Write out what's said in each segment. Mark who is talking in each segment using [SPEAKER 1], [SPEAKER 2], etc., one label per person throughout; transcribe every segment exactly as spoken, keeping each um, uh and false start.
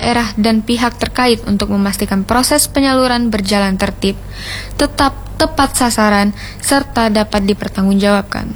[SPEAKER 1] daerah dan pihak terkait untuk memastikan proses penyaluran berjalan tertib, tetap tepat sasaran, serta dapat dipertanggungjawabkan.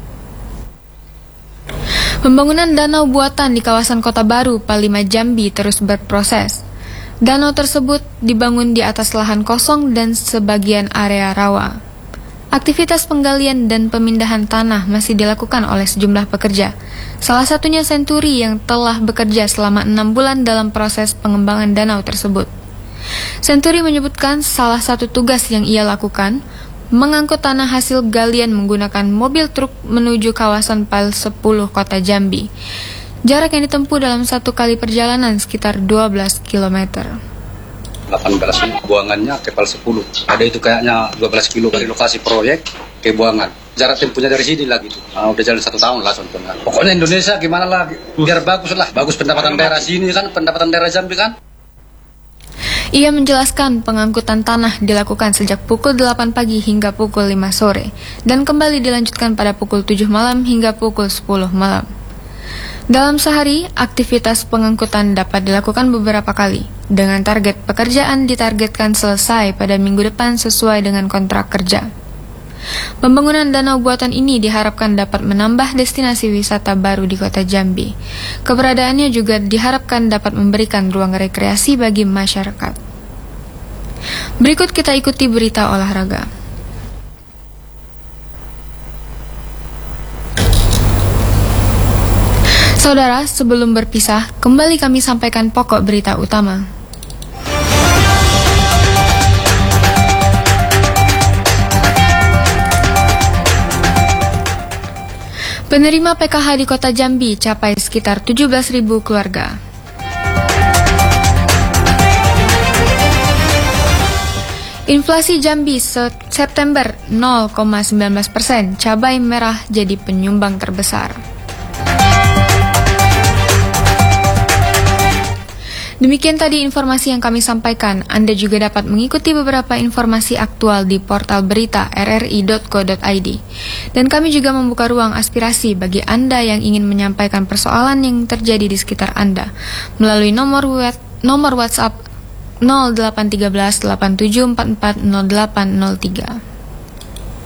[SPEAKER 1] Pembangunan danau buatan di kawasan Kota Baru, Palima, Jambi terus berproses. Danau tersebut dibangun di atas lahan kosong dan sebagian area rawa. Aktivitas penggalian dan pemindahan tanah masih dilakukan oleh sejumlah pekerja. Salah satunya Senturi yang telah bekerja selama enam bulan dalam proses pengembangan danau tersebut. Senturi menyebutkan salah satu tugas yang ia lakukan mengangkut tanah hasil galian menggunakan mobil truk menuju kawasan Pal sepuluh Kota Jambi. Jarak yang ditempuh dalam satu kali perjalanan sekitar dua belas kilometer.
[SPEAKER 2] delapan belas buangannya ke Pal sepuluh. Ada itu kayaknya dua belas kilo dari lokasi proyek ke buangan. Jarak tempuhnya dari sini lagi tuh. Nah, udah jalan satu tahun lah contohnya. Pokoknya Indonesia gimana lah, biar bagus lah. Bagus pendapatan daerah sini kan, pendapatan daerah Jambi kan.
[SPEAKER 1] Ia menjelaskan pengangkutan tanah dilakukan sejak pukul delapan pagi hingga pukul lima sore dan kembali dilanjutkan pada pukul tujuh malam hingga pukul sepuluh malam. Dalam sehari, aktivitas pengangkutan dapat dilakukan beberapa kali, dengan target pekerjaan ditargetkan selesai pada minggu depan sesuai dengan kontrak kerja. Pembangunan danau buatan ini diharapkan dapat menambah destinasi wisata baru di Kota Jambi. Keberadaannya juga diharapkan dapat memberikan ruang rekreasi bagi masyarakat. Berikut kita ikuti berita olahraga. Saudara, sebelum berpisah, kembali kami sampaikan pokok berita utama. Penerima P K H di Kota Jambi capai sekitar tujuh belas ribu keluarga. Inflasi Jambi September nol koma sembilan belas persen, cabai merah jadi penyumbang terbesar. Demikian tadi informasi yang kami sampaikan. Anda juga dapat mengikuti beberapa informasi aktual di portal berita r r i dot co dot i d. Dan kami juga membuka ruang aspirasi bagi Anda yang ingin menyampaikan persoalan yang terjadi di sekitar Anda melalui nomor web, nomor WhatsApp nol delapan satu tiga delapan tujuh empat empat nol delapan nol tiga.